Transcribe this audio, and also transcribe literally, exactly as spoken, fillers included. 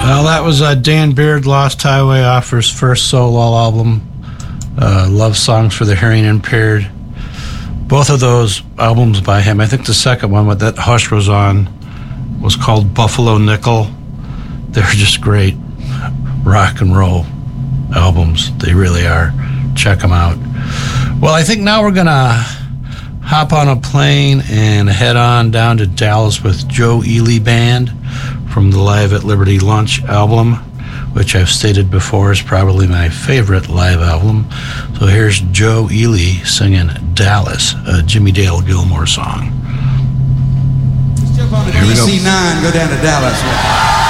Well, that was uh, Dan Beard, Lost Highway, off his first solo album, uh, Love Songs for the Hearing Impaired. Both of those albums by him, I think the second one with that Hush was on, was called Buffalo Nickel. They're just great rock and roll albums. They really are. Check them out. Well, I think now we're going to hop on a plane and head on down to Dallas with Joe Ely Band from the Live at Liberty Lunch album, which I've stated before is probably my favorite live album. So here's Joe Ely singing Dallas, a Jimmy Dale Gilmore song. Here we go. D C nine, go down to Dallas.